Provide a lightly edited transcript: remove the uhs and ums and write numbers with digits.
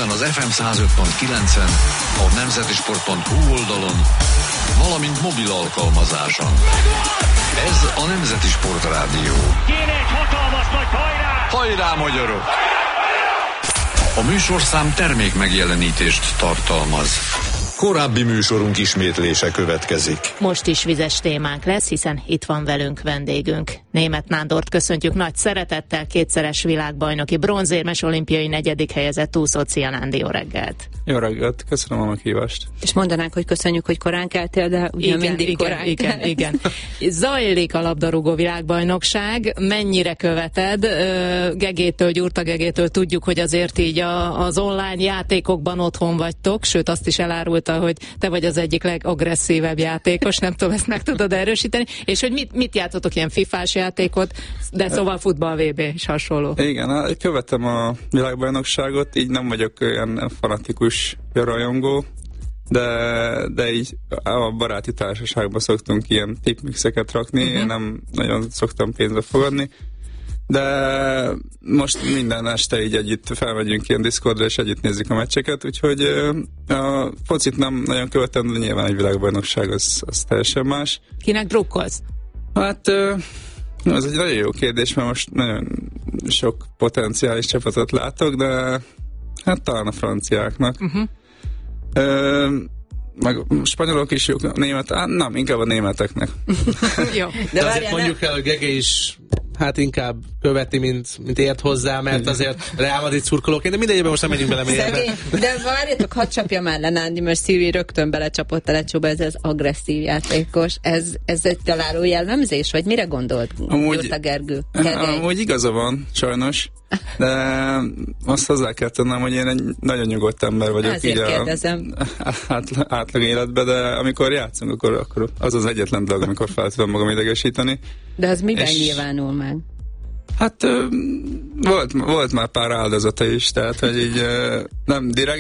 héten az FM 105.9-en, a nemzetisport.hu oldalon, valamint mobil alkalmazáson. Ez a Nemzeti Sport Rádió. Kéne egy hatalmas nagy hajrá! Hajrá, magyarok! A műsorszám termék megjelenítést tartalmaz. Korábbi műsorunk ismétlése következik. Most is vizes témánk lesz, hiszen itt van velünk vendégünk. Németh Nándort köszöntjük nagy szeretettel, kétszeres világbajnoki bronzérmes, olimpiai 4. helyezett úszó. Szia, Nándi, jó reggelt! Jó reggelt, köszönöm a meghívást. És mondanánk, hogy köszönjük, hogy korán keltél, de ugye mindig korán. Igen. Zajlik a labdarúgó világbajnokság, mennyire követed? Gyurta Gegétől tudjuk, hogy azért így az online játékokban otthon vagytok, sőt azt is elárulta, hogy te vagy az egyik legagresszívebb játékos, nem tudom, ezt meg tudod erősíteni, és hogy mit játszotok, ilyen fifás játékot, de szóval futball, VB és hasonló. Igen, követem a világbajnokságot, így nem vagyok olyan fanatikus rajongó, de így a baráti társaságban szoktunk ilyen tipmixeket rakni, én nem nagyon szoktam pénzbe fogadni, de most minden este így együtt felmegyünk ilyen Discordra, és együtt nézzük a meccseket, úgyhogy a focit nem nagyon követem, de nyilván egy világbajnokság az teljesen más. Kinek drukkolsz? Hát ez egy nagyon jó kérdés, mert most nagyon sok potenciális csapatot látok, de hát talán a franciáknak. Meg spanyolok is jók, nem, inkább a németeknek. Jó. De azért mondjuk el, hogy Gege is hát inkább követi, mint ért hozzá, mert azért Real Madrid szurkolóként, de mindegyben most nem menjünk bele mélyebben. De várjatok, hadd csapjam el le, Nándi, mert Szilvi rögtön belecsapott a lecsóba, ez az agresszív játékos. Ez egy találó jellemzés, vagy mire gondolt Gyurta Gergő? Amúgy igaza van, sajnos, de azt hozzá kell tennem, hogy én egy nagyon nyugodt ember vagyok. Azért így kérdezem. Átlag életben, de amikor játszunk, akkor az az egyetlen dolog, amikor fel tudom magam idegesíteni. De az miben nyilvánul meg? Hát volt már pár áldozata is, tehát hogy így nem direkt,